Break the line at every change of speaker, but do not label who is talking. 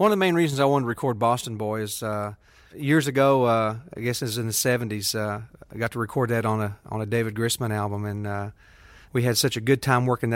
One of the main reasons I wanted to record Boston Boy is years ago, I guess it was in the 70s, I got to record that on a David Grisman album, and we had such a good time working